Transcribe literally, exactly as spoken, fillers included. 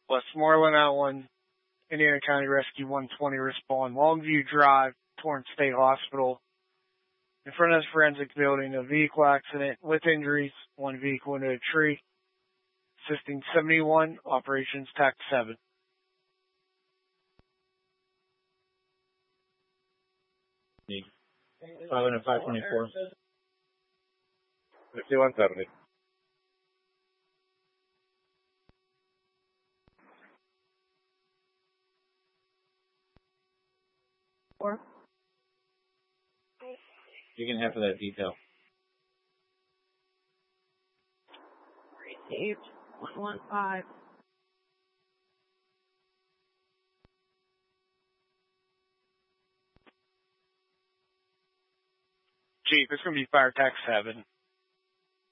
Westmoreland at one, Indiana County Rescue one twenty respond. Longview Drive, Torrance State Hospital. In front of the forensic building, a vehicle accident with injuries, one vehicle into a tree. Assisting seventy-one, operations T A C seven. five hundred five twenty-four. fifty-one seventy. Four. You can have for that detail. Received. one one five. Chief, it's going to be Fire T A C seven.